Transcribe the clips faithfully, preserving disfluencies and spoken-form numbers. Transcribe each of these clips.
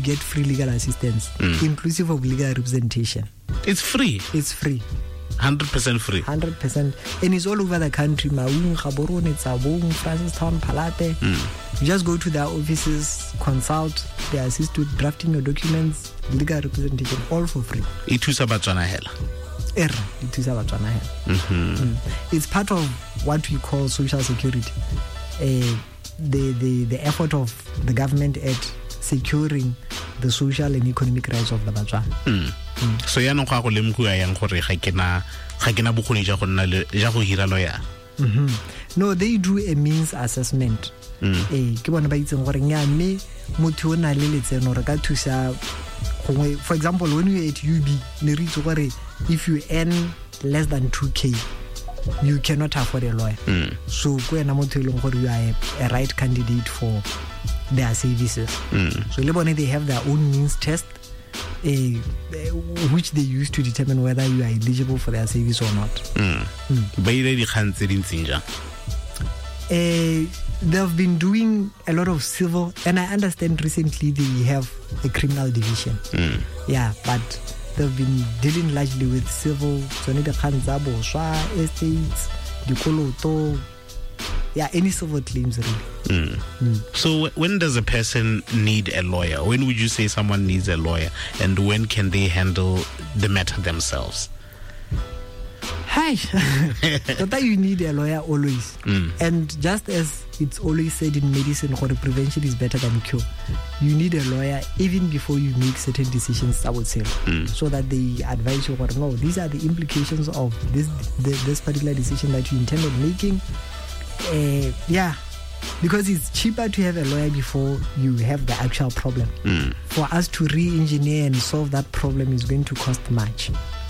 get free legal assistance, mm. inclusive of legal representation. It's free? It's free. one hundred percent free? one hundred percent. And it's all over the country. Maung, Gaborone, Tsabong, Francistown, Palate. Mm. You just go to their offices, consult, they assist with drafting your documents, legal representation, all for free. Itusa Batswana hela. Er, itusa Batswana hela. Mm-hmm. It's part of what we call social security. Uh, the, the, the effort of the government at securing the social and economic rights of the Batswana. Mm. Mm. So ya no ga go lemgua yang gore ga kena ga kena bokgoni ja go nna le ja go hira lawyer. Mhm. No, they do a means assessment. Mm. Eh ke bona ba itseng gore nya mme motho o na le letseno re ka thusa gongwe. For example, when you at U B ne re itse gore if you earn less than two K you cannot afford a lawyer. Mm. So go ena motho e leng gore you are a, a right candidate for their services. Mm. So le bone they have their own means test, uh, which they use to determine whether you are eligible for their service or not. Mm. Mm. Uh, they've been doing a lot of civil, and I understand recently they have a criminal division. Mm. Yeah, but they've been dealing largely with civil, estates, dikoloto, yeah, any civil claims really. Mm. Mm. So when does a person need a lawyer? When would you say someone needs a lawyer, and when can they handle the matter themselves? Hi, Tata, you need a lawyer always. Mm. And just as it's always said in medicine, prevention is better than cure. You need a lawyer even before you make certain decisions, I would say, mm. so that they advise you, no, these are the implications of this this, this particular decision that you intended making. Uh, yeah, because it's cheaper to have a lawyer before you have the actual problem. Mm. For us to re-engineer and solve that problem is going to cost much.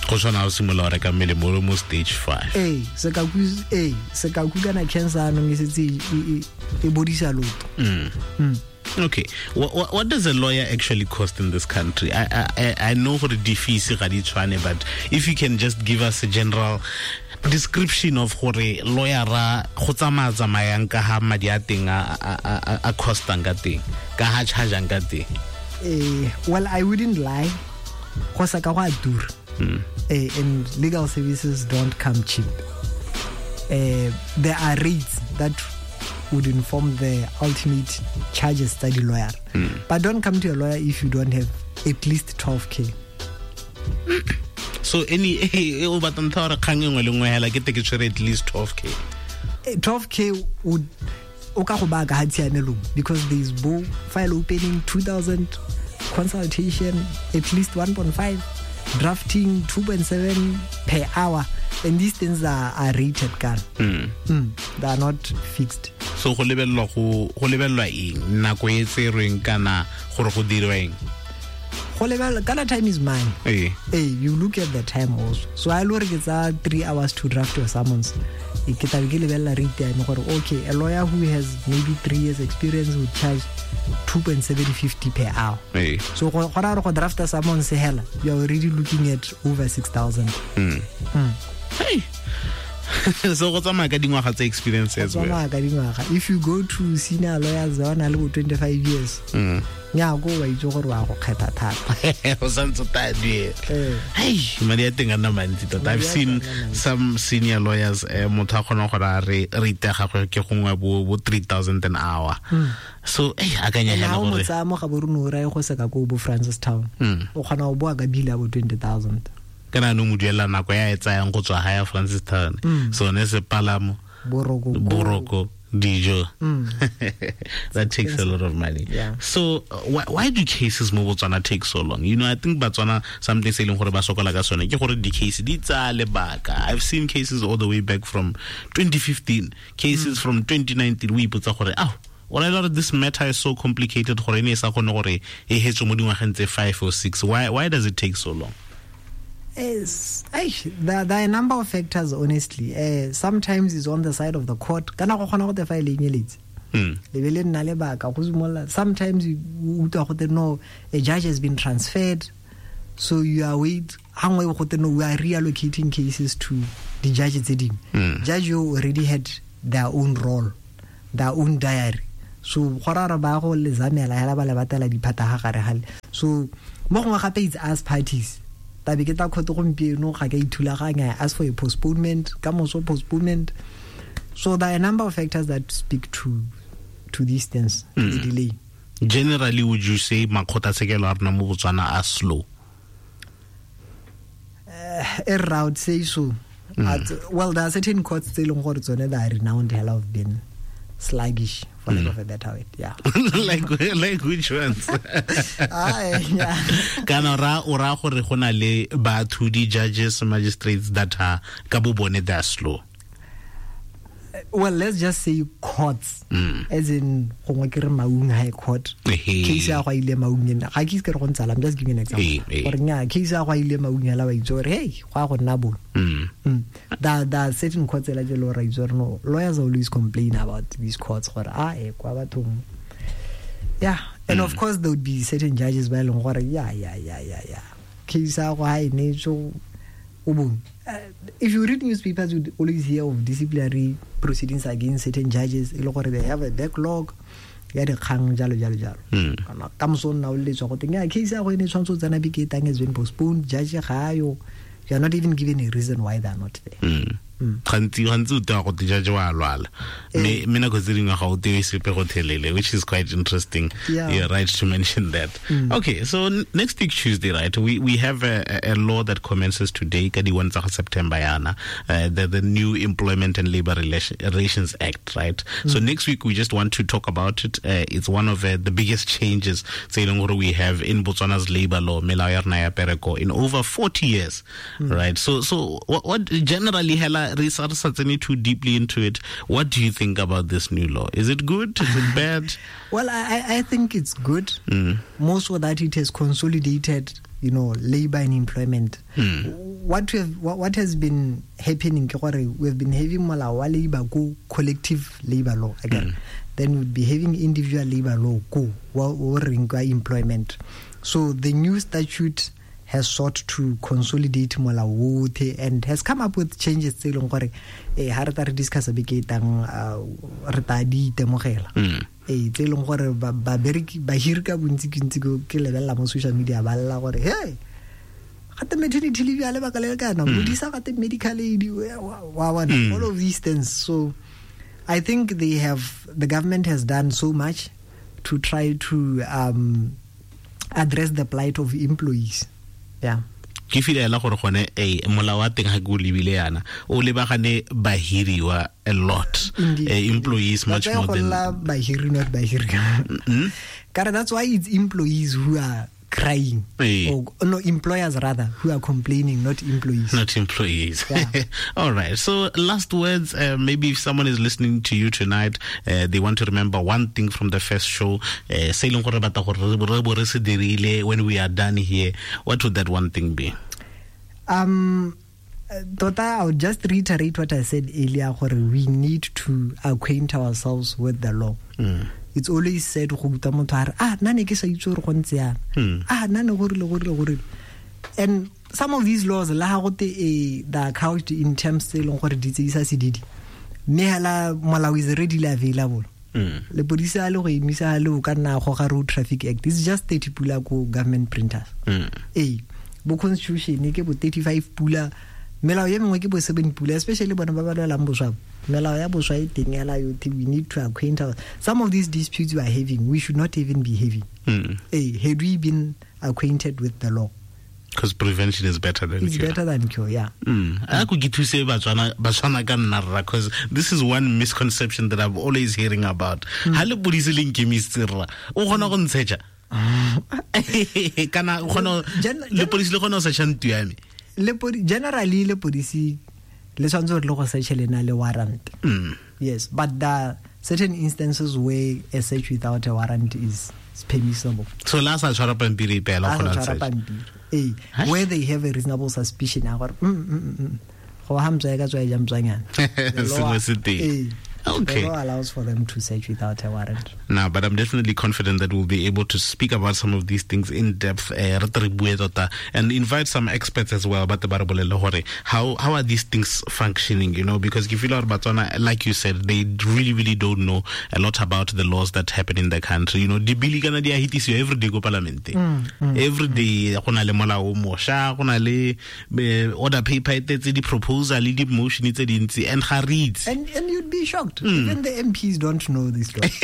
Stage five. Hey, sekaku hey, sekaku kana cancer no misitsi e bodisa lot. Okay, what, what what does a lawyer actually cost in this country? I I I know for the defisi ga di tshwane, but if you can just give us a general description of gore lawyer ra go tsamaya tsamayang ka ha madi a teng a a costang ka teng ka ha chargeang ka teng. Eh, well, I wouldn't lie. Go sa ka go adur. Mm. Uh, and legal services don't come cheap. Uh, there are rates that would inform the ultimate charges that the lawyer. Mm. But don't come to a lawyer if you don't have at least twelve K. So any at least twelve K. twelve K would because there is both file opening two thousand, consultation at least one point five. Drafting two point seven per hour, and these things are, are rated, car. Mm. Mm, they are not fixed. So go lebellwa go go lebellwa eng nako e tserweng kana gore go dirweng. Go lebellwa kana time is mine. Hey. Hey, you look at the time also. So I look it's uh, three hours to draft your summons. E ke tabe ke lebella rate time gore okay, a lawyer who has maybe three years experience would charge two point seven five zero per hour. Hey. So go go go draft a summons hela, you're already looking at over six thousand. Mm. Mm. Hey. So what's my gadingwa experience as well? If you go to senior lawyers on a little twenty-five years, mm. yeah, go away to Hey, I've seen some senior lawyers three thousand an hour. So hey, I can hear twenty thousand. Kana no mudiela nako ya etsa yang go tswa haya Francistown so ne se palamo boroko boroko dijo that takes a lot of money. Yeah. So uh, why, why do cases mo Botswana take so long? You know, I think Botswana something selling gore ba sokola ka sone ke gore di case di tsa lebaka. I've seen cases all the way back from twenty fifteen, cases mm. from twenty nineteen we putsa gore ah well, a lot of this matter is so complicated gore ne sa gone gore e hetso mo dingwageng tse five or six. Why why does it take so long? Yes, there, there are a number of factors, honestly. Uh, sometimes it's on the side of the court. Mm. Sometimes you know a judge has been transferred, so you are wait. We are reallocating cases to the judges. Mm. Judge already had their own role, their own diary. so gorara ba go le zamela hela ba le batela diphata ha gare hale so mo go gape it's as parties tabe ke ta khoto gompieno ga ka ithulaganya as for a postponement ka mo so postponement so there are a number of factors that speak to to this distance mm. the delay. Generally, would you say makgotla tshekelo a rena mo Botswana are slow? Uh, I would say so. Mm. At, well, there are certain courts still on that are renowned hell have been sluggish, for lack mm. of a better word. Yeah. like like which ones? ah, yeah. Kana ra ora gore gona le bathudi judges, magistrates that are ka bo bone they are slow. Well, let's just say courts, mm. as in Maung High Court. Case ya ile maung na. Ga ke se go ntsala, I'm just giving an example. Or nya case ya ile maung ya la wa itso hey, gwa go nna bo. Mm. That that certain courts la jelo ra itso no. Lawyers always complain about these courts gore ah e kwa batho. Yeah, and mm. of course there would be certain judges ba leng gore yeah yeah yeah yeah yeah. Case ya go ha ine so ubung. Uh, if you read newspapers, you would always hear of disciplinary proceedings against certain judges. They have a backlog. Ya de khang jalo jalo jalo. Kana kamso na o le tswa go teng case ya go ene tshwantso tsana biketang has been postponed. Judge ga yo. You are not even given a reason why they are not there. Mm. Khanti khanti uta go te judge wa lwala. Me mina go tsering ga go te sepe go thelele, which is quite interesting. Yeah. You're right to mention that. Mm. Okay, so n- next week Tuesday, right? We we have a, a law that commences today, ka di one tsa September yana. Uh, the the new Employment and Labor Relation, Relations Act, right? Mm. So next week we just want to talk about it. Uh, it's one of uh, the biggest changes we have in Botswana's labor law, melao ya rena ya pereko, in over forty years. Mm. Right. So, so what, what generally, Hela, research too deeply into it. What do you think about this new law? Is it good? Is it bad? Well, I, I think it's good. Mm. Most of that it has consolidated, you know, labor and employment. Mm. What we have, what, what has been happening, we've been having malawa labor go collective labor law again. Mm. Then we'd be having individual labor law go or employment. So the new statute has sought to consolidate Malawote and has come up with changes tse leng gore eh ha re ta re discuss be ke tang re ta di temogela eh tse leng gore ba ba bereki ba hirka bontsi kintsi go ke lebella mo social media ba lla gore hey ga te maternity leave ya le ba ka le kana mo di sa ga te medical aid wa wa all of these things. So I think they have the government has done so much to try to um, address the plight of employees. Yeah. Ke filela gore gone eh molao wa teng ha go libile yana o lebagane bahiriwa a lot eh, employees much more than bahiri not bahiri. That's why it's employees who are crying hey. or no employers rather who are complaining, not employees not employees. Yeah. All right, so last words, uh, maybe if someone is listening to you tonight, uh, they want to remember one thing from the first show, uh, when we are done here, what would that one thing be? um Tota, I would just reiterate what I said earlier. We need to acquaint ourselves with the law. Mm. It's always said ah nane ke sa itse go ntse yana ah nane go rile go rile go rile. And some of these laws la go te the couched in terms tse leng gore di tseisa se didi me hala molao is readily available. Le polisa le go emisa le o ka nna go ga road traffic act is just thirty pula go government printers. Eh bo constitution ke bo thirty-five pula melao ya mengwe ke bo seven pula, especially bona ba ba lwalang boswa melao ya boswa e teng ya la yo we need to acquaint our, some of these disputes we are having we should not even be having. Mm. Hey, had we been acquainted with the law, because prevention is better than it's cure. better than cure. Yeah. Mm. Because this is one misconception that I'm always hearing about. Hale police link mistirra o gona go ntshetsa kana gona le police le gona sa tshwantu ya me le generally le police le tshwanetse re le go search le na le warrant. Mm. Yes, but there are certain instances where a search without a warrant is, is permissible. So last I tshwara pampiri pela go na search eh where they have a reasonable suspicion agora mm mm go hamza ka tswa ja mtswanyana sengwe se teng. Okay. The law allows for them to search without a warrant. No, but I'm definitely confident that we'll be able to speak about some of these things in depth uh, and invite some experts as well. But how how are these things functioning? You know, because if you know about Botswana, like you said, they really really don't know a lot about the laws that happen in the country. You know, the bill gonna dia hitis you every day go parliament. Mm, mm, every day gona le molao mo sha gona le order paper that's the proposal the motion it's the and reads. And and you'd be shocked. Mm. Even the M Ps don't know this law.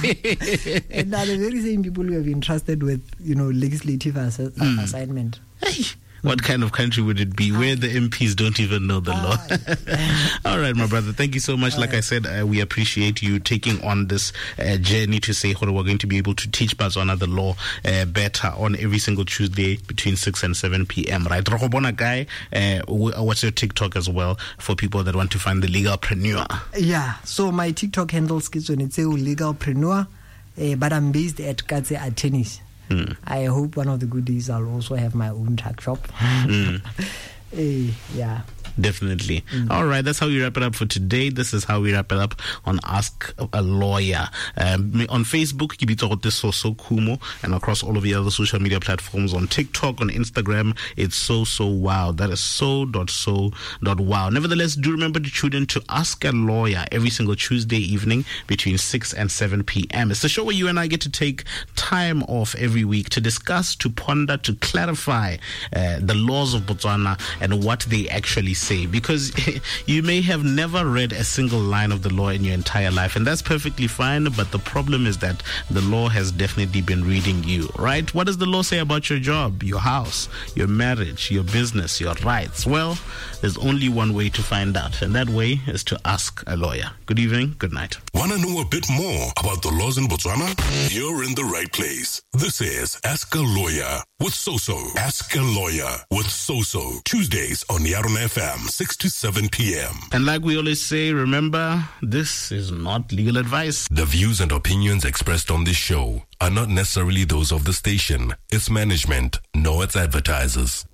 And are the very same people who have been trusted with, you know, legislative ass- mm. assignment. Hey. What kind of country would it be where the M Ps don't even know the law? All right, my brother. Thank you so much. All like right. I said, uh, we appreciate you taking on this uh, journey to say we're going to be able to teach Botswana the law uh, better on every single Tuesday between six and seven p.m. Right? Rohobona Guy, uh, what's your TikTok as well for people that want to find the legalpreneur? Yeah. So my TikTok handle is legalpreneur, uh, but I'm based at Katse at Tennis. Mm. I hope one of the good days I'll also have my own tuck shop. Mm. uh, yeah. Definitely. Mm. All right, that's how we wrap it up for today. This is how we wrap it up on Ask a Lawyer. Um, on Facebook, it's So So Kumo, and across all of the other social media platforms, on TikTok, on Instagram, it's So So Wow. That is so dot so dot wow. Nevertheless, do remember to tune in to Ask a Lawyer every single Tuesday evening between six and seven p.m. It's the show where you and I get to take time off every week to discuss, to ponder, to clarify uh, the laws of Botswana and what they actually say. Say, because you may have never read a single line of the law in your entire life, and that's perfectly fine, but the problem is that the law has definitely been reading you, right? What does the law say about your job, your house, your marriage, your business, your rights? Well, there's only one way to find out, and that way is to ask a lawyer. Good evening, good night. Want to know a bit more about the laws in Botswana? You're in the right place. This is Ask a Lawyer with Soso. Ask a Lawyer with Soso. Tuesdays on Yarona F M. six to seven p.m. And like we always say, remember, this is not legal advice. The views and opinions expressed on this show are not necessarily those of the station, its management, nor its advertisers.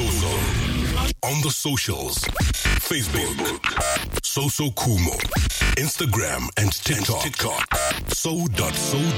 Soso on the socials. Facebook, Soso Kumo. Instagram and TikTok. So dot so